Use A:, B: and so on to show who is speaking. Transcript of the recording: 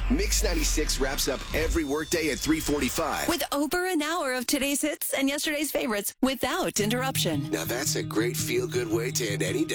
A: Mix 96 wraps up every workday at 3:45.
B: With over an hour of today's hits and yesterday's favorites without interruption.
A: Now that's a great feel-good way to end any day.